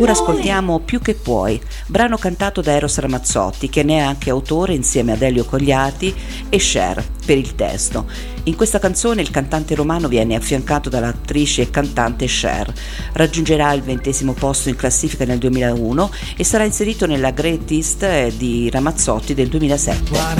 Ora ascoltiamo Più che puoi, brano cantato da Eros Ramazzotti, che ne è anche autore insieme ad Elio Cogliati e Cher per il testo. In questa canzone il cantante romano viene affiancato dall'attrice e cantante Cher. Raggiungerà il 20° posto in classifica nel 2001 e sarà inserito nella Greatest di Ramazzotti del 2007.